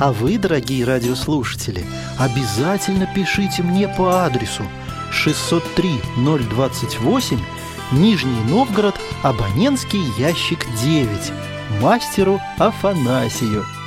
А вы, дорогие радиослушатели, обязательно пишите мне по адресу 603-028, Нижний Новгород, абонентский ящик 9, мастеру Афанасию.